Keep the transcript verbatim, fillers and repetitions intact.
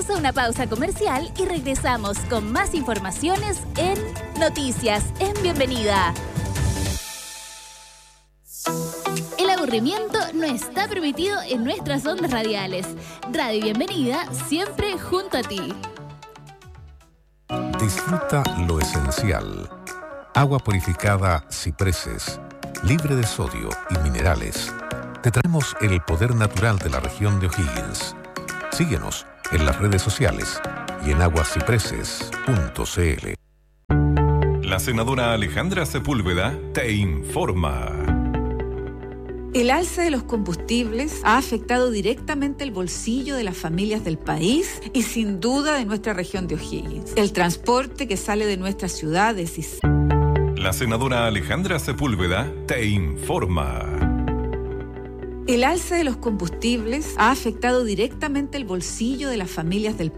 Vamos a una pausa comercial y regresamos con más informaciones en Noticias en Bienvenida. El aburrimiento no está permitido en nuestras ondas radiales. Radio Bienvenida, siempre junto a ti. Disfruta lo esencial. Agua purificada Cipreses, libre de sodio y minerales. Te traemos el poder natural de la región de O'Higgins. Síguenos en las redes sociales y en aguascipreses punto cl. La senadora Alejandra Sepúlveda te informa. El alza de los combustibles ha afectado directamente el bolsillo de las familias del país y sin duda de nuestra región de O'Higgins. El transporte que sale de nuestras ciudades y... La senadora Alejandra Sepúlveda te informa. El alza de los combustibles ha afectado directamente el bolsillo de las familias del país.